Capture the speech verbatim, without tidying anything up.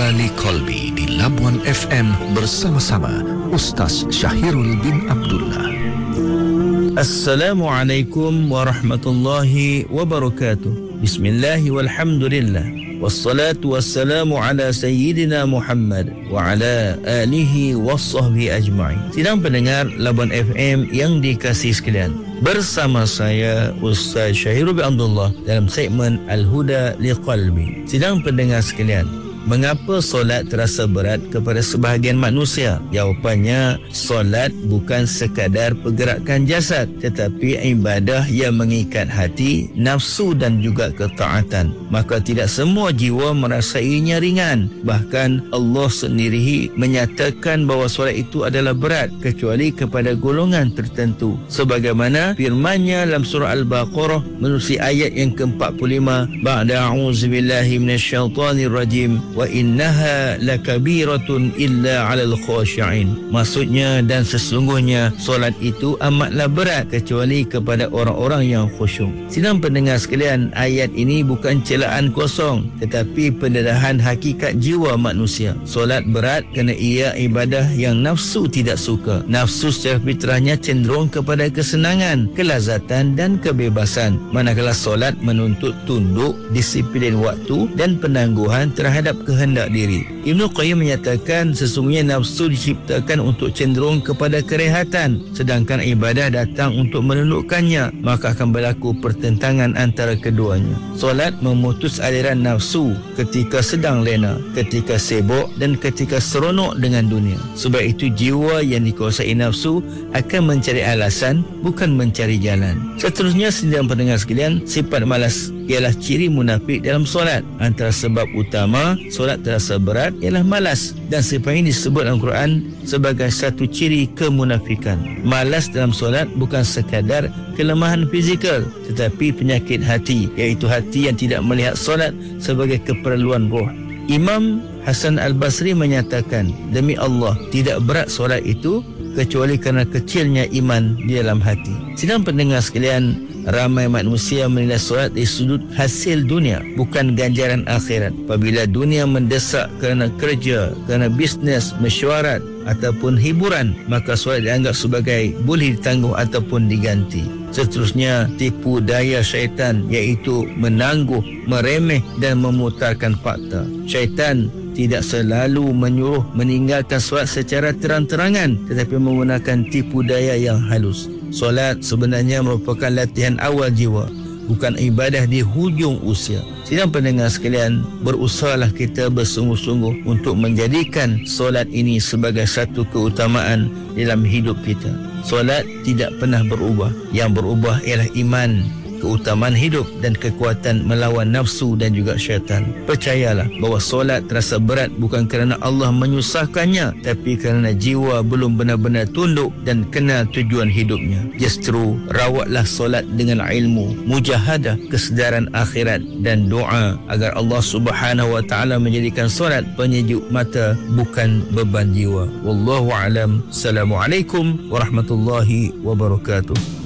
Al-Huda Liqalbi di Labuan F M bersama-sama Ustaz Syahirul bin Abdullah. Assalamualaikum warahmatullahi wabarakatuh. Bismillahi walhamdulillah. Wassalatu wassalamu ala sayyidina Muhammad wa ala alihi wassahbihi ajma'in. Sidang pendengar Labuan F M yang dikasihi sekalian, bersama saya Ustaz Syahirul bin Abdullah dalam segmen Al-Huda Liqalbi. Sidang pendengar sekalian, mengapa solat terasa berat kepada sebahagian manusia? Jawapannya, solat bukan sekadar pergerakan jasad, tetapi ibadah yang mengikat hati, nafsu dan juga ketaatan. Maka tidak semua jiwa merasainya ringan. Bahkan Allah sendiri menyatakan bahawa solat itu adalah berat kecuali kepada golongan tertentu. Sebagaimana firman-Nya dalam surah Al-Baqarah menerusi ayat yang ke empat puluh lima, ba'da a'udzubillahi minasyaitonir rajim, wa innaha lakabiratun illa 'alal khashi'in. Maksudnya, dan sesungguhnya solat itu amatlah berat kecuali kepada orang-orang yang khusyuk. Sidang pendengar sekalian, ayat ini bukan celaan kosong tetapi pendedahan hakikat jiwa manusia. Solat berat kerana ia ibadah yang nafsu tidak suka. Nafsu secara fitrahnya cenderung kepada kesenangan, kelazatan dan kebebasan, manakala solat menuntut tunduk, disiplin waktu dan penangguhan terhadap kehendak diri. Ibnu Qayyim menyatakan sesungguhnya nafsu diciptakan untuk cenderung kepada kerehatan, sedangkan ibadah datang untuk menundukkannya, maka akan berlaku pertentangan antara keduanya. Solat memutus aliran nafsu ketika sedang lena, ketika sibuk dan ketika seronok dengan dunia. Sebab itu jiwa yang dikuasai nafsu akan mencari alasan, bukan mencari jalan. Seterusnya, sidang pendengar sekalian, sifat malas ialah ciri munafik dalam solat. Antara sebab utama solat terasa berat ialah malas, dan sifat ini disebut dalam Quran sebagai satu ciri kemunafikan. Malas dalam solat bukan sekadar kelemahan fizikal tetapi penyakit hati, iaitu hati yang tidak melihat solat sebagai keperluan roh. Imam Hasan Al-Basri menyatakan, demi Allah, tidak berat solat itu kecuali kerana kecilnya iman di dalam hati. Sidang pendengar sekalian, ramai manusia menilai solat dari sudut hasil dunia, bukan ganjaran akhirat. Apabila dunia mendesak kerana kerja, kerana bisnes, mesyuarat ataupun hiburan, maka solat dianggap sebagai boleh ditangguh ataupun diganti. Seterusnya, tipu daya syaitan, iaitu menangguh, meremeh dan memutarkan fakta. Syaitan tidak selalu menyuruh meninggalkan solat secara terang-terangan, tetapi menggunakan tipu daya yang halus. Solat sebenarnya merupakan latihan awal jiwa, bukan ibadah di hujung usia. Sidang pendengar sekalian, berusahalah kita bersungguh-sungguh untuk menjadikan solat ini sebagai satu keutamaan dalam hidup kita. Solat tidak pernah berubah. Yang berubah ialah iman, keutamaan hidup dan kekuatan melawan nafsu dan juga syaitan. Percayalah bahawa solat terasa berat bukan kerana Allah menyusahkannya, tapi kerana jiwa belum benar-benar tunduk dan kenal tujuan hidupnya. Justru rawatlah solat dengan ilmu, mujahadah, kesedaran akhirat dan doa agar Allah Subhanahu wa taala menjadikan solat penyejuk mata bukan beban jiwa. Wallahu alam. Assalamualaikum warahmatullahi wabarakatuh.